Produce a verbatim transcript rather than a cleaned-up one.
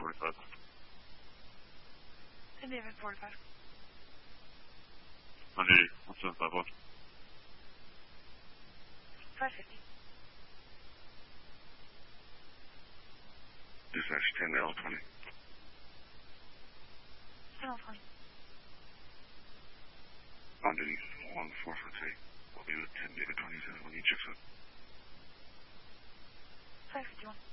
forty-five. ten David, forty-five. one eighty, one seven five one. five fifty. Dispatch ten L twenty. ten L twenty. Underneath one four foot eight. We'll be with ten David twenty-seven when you checks out. five fifty-one.